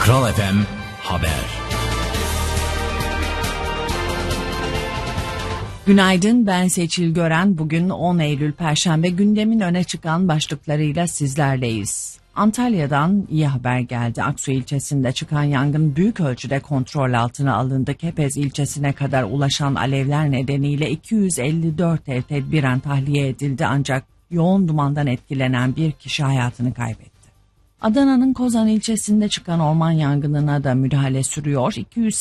Kral FM Haber. Günaydın, ben Seçil Gören. Bugün 10 Eylül Perşembe, gündemin öne çıkan başlıklarıyla sizlerleyiz. Antalya'dan iyi haber geldi. Aksu ilçesinde çıkan yangın büyük ölçüde kontrol altına alındı. Kepez ilçesine kadar ulaşan alevler nedeniyle 254 ev tedbiren tahliye edildi, ancak yoğun dumandan etkilenen bir kişi hayatını kaybetti. Adana'nın Kozan ilçesinde çıkan orman yangınına da müdahale sürüyor.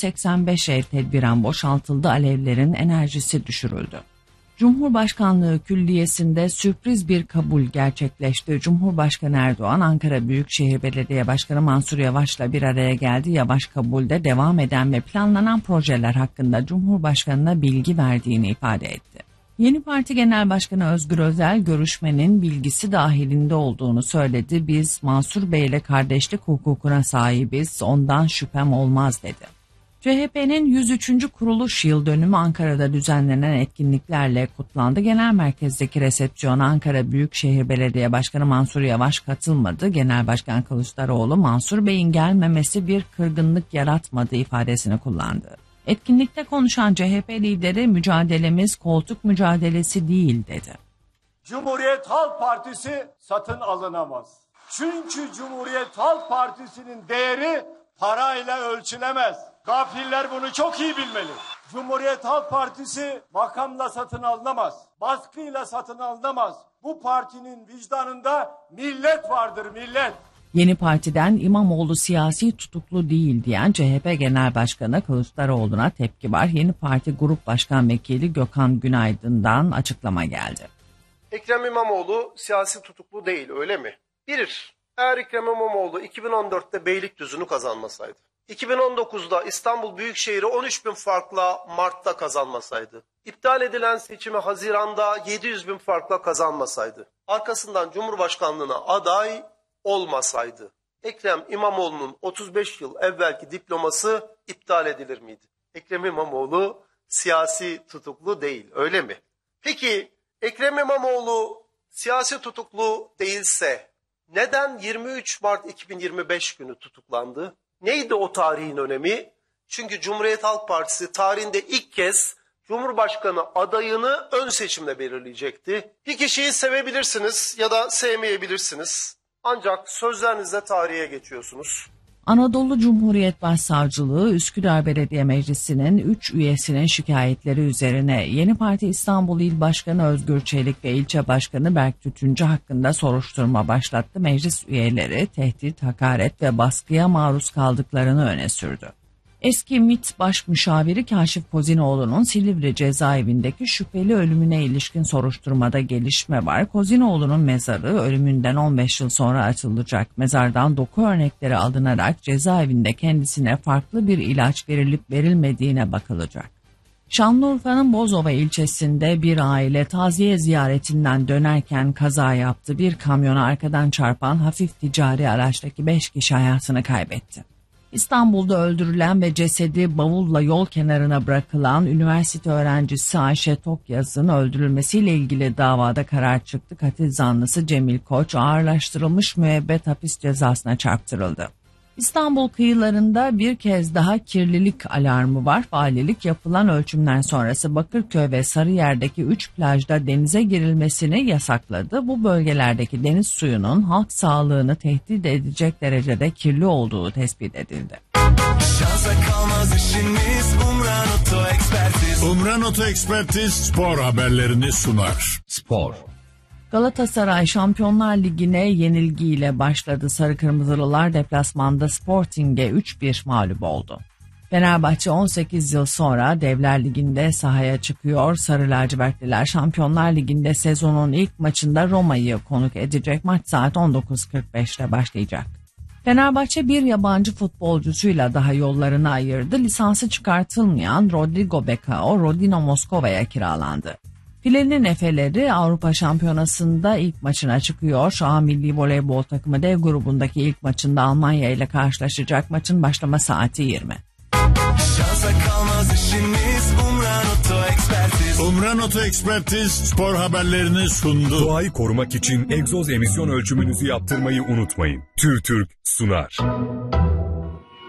285 ev tedbiren boşaltıldı, alevlerin enerjisi düşürüldü. Cumhurbaşkanlığı Külliyesi'nde sürpriz bir kabul gerçekleşti. Cumhurbaşkanı Erdoğan, Ankara Büyükşehir Belediye Başkanı Mansur Yavaş'la bir araya geldi. Yavaş kabulde devam eden ve planlanan projeler hakkında Cumhurbaşkanı'na bilgi verdiğini ifade etti. Yeni Parti Genel Başkanı Özgür Özel, görüşmenin bilgisi dahilinde olduğunu söyledi. Biz Mansur Bey ile kardeşlik hukukuna sahibiz, ondan şüphem olmaz dedi. CHP'nin 103. kuruluş yıl dönümü Ankara'da düzenlenen etkinliklerle kutlandı. Genel merkezdeki resepsiyona Ankara Büyükşehir Belediye Başkanı Mansur Yavaş katılmadı. Genel Başkan Kılıçdaroğlu, Mansur Bey'in gelmemesi bir kırgınlık yaratmadı ifadesini kullandı. Etkinlikte konuşan CHP lideri, mücadelemiz koltuk mücadelesi değil dedi. Cumhuriyet Halk Partisi satın alınamaz. Çünkü Cumhuriyet Halk Partisi'nin değeri parayla ölçülemez. Gafiller bunu çok iyi bilmeli. Cumhuriyet Halk Partisi makamla satın alınamaz. Baskıyla satın alınamaz. Bu partinin vicdanında millet vardır, millet. Yeni Parti'den İmamoğlu siyasi tutuklu değil diyen CHP Genel Başkanı Kılıçdaroğlu'na tepki var. Yeni Parti Grup Başkan Vekili Gökhan Günaydın'dan açıklama geldi. Ekrem İmamoğlu siyasi tutuklu değil, öyle mi? Eğer Ekrem İmamoğlu 2014'te Beylikdüzü'nü kazanmasaydı, 2019'da İstanbul Büyükşehir'i 13.000 farkla Mart'ta kazanmasaydı, iptal edilen seçimi Haziran'da 700.000 farkla kazanmasaydı, arkasından Cumhurbaşkanlığına aday olmasaydı, Ekrem İmamoğlu'nun 35 yıl evvelki diploması iptal edilir miydi? Ekrem İmamoğlu siyasi tutuklu değil, öyle mi? Peki Ekrem İmamoğlu siyasi tutuklu değilse neden 23 Mart 2025 günü tutuklandı? Neydi o tarihin önemi? Çünkü Cumhuriyet Halk Partisi tarihinde ilk kez Cumhurbaşkanı adayını ön seçimle belirleyecekti. Bir kişiyi sevebilirsiniz ya da sevmeyebilirsiniz. Ancak sözlerinizle tarihe geçiyorsunuz. Anadolu Cumhuriyet Başsavcılığı, Üsküdar Belediye Meclisi'nin 3 üyesinin şikayetleri üzerine Yeni Parti İstanbul İl Başkanı Özgür Çelik ve İlçe Başkanı Berk Tütüncü hakkında soruşturma başlattı. Meclis üyeleri tehdit, hakaret ve baskıya maruz kaldıklarını öne sürdü. Eski MİT Baş Müşaviri Kaşif Kozinoğlu'nun Silivri cezaevindeki şüpheli ölümüne ilişkin soruşturmada gelişme var. Kozinoğlu'nun mezarı ölümünden 15 yıl sonra açılacak. Mezardan doku örnekleri alınarak cezaevinde kendisine farklı bir ilaç verilip verilmediğine bakılacak. Şanlıurfa'nın Bozova ilçesinde bir aile taziye ziyaretinden dönerken kaza yaptı. Bir kamyona arkadan çarpan hafif ticari araçtaki 5 kişi hayatını kaybetti. İstanbul'da öldürülen ve cesedi bavulla yol kenarına bırakılan üniversite öğrencisi Ayşe Tokyaz'ın öldürülmesiyle ilgili davada karar çıktı. Katil zanlısı Cemil Koç ağırlaştırılmış müebbet hapis cezasına çarptırıldı. İstanbul kıyılarında bir kez daha kirlilik alarmı var. Valilik yapılan ölçümler sonrası Bakırköy ve Sarıyer'deki 3 plajda denize girilmesini yasakladı. Bu bölgelerdeki deniz suyunun halk sağlığını tehdit edecek derecede kirli olduğu tespit edildi. Umran Oto Ekspertiz spor haberlerini sunar. Spor. Galatasaray Şampiyonlar Ligi'ne yenilgiyle başladı. Sarı Kırmızılılar deplasmanda Sporting'e 3-1 mağlup oldu. Fenerbahçe 18 yıl sonra Devler Ligi'nde sahaya çıkıyor. Sarı lacivertliler Şampiyonlar Ligi'nde sezonun ilk maçında Roma'yı konuk edecek. Maç saat 19.45'te başlayacak. Fenerbahçe bir yabancı futbolcusuyla daha yollarını ayırdı. Lisansı çıkartılmayan Rodrigo Becao, Rodino Moskova'ya kiralandı. Filenin Efeleri Avrupa Şampiyonası'nda ilk maçına çıkıyor. A Milli Voleybol takımı D grubundaki ilk maçında Almanya ile karşılaşacak. Maçın başlama saati 20. Umran Oto Ekspertiz spor haberlerini sundu. Doğayı korumak için egzoz emisyon ölçümünüzü yaptırmayı unutmayın. TÜRTÜRK sunar.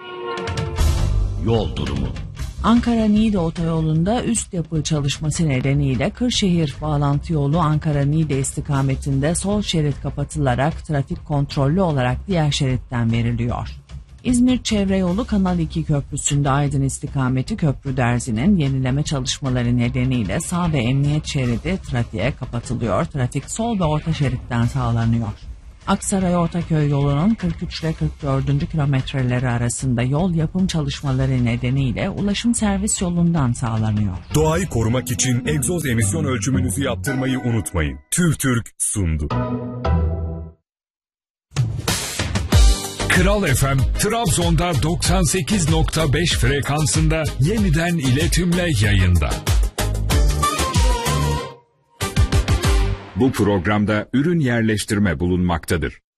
yol durumu. Ankara-Niğde otoyolunda üst yapı çalışması nedeniyle Kırşehir bağlantı yolu Ankara-Niğde istikametinde sol şerit kapatılarak trafik kontrollü olarak diğer şeritten veriliyor. İzmir Çevre Yolu Kanal 2 Köprüsü'nde Aydın istikameti Köprü Derzi'nin yenileme çalışmaları nedeniyle sağ ve emniyet şeridi trafiğe kapatılıyor. Trafik sol ve orta şeritten sağlanıyor. Aksaray-Ortaköy yolunun 43 ve 44. kilometreleri arasında yol yapım çalışmaları nedeniyle ulaşım servis yolundan sağlanıyor. Doğayı korumak için egzoz emisyon ölçümünüzü yaptırmayı unutmayın. TÜRTÜRK sundu. Kral FM, Trabzon'da 98.5 frekansında yeniden iletimle yayında. Bu programda ürün yerleştirme bulunmaktadır.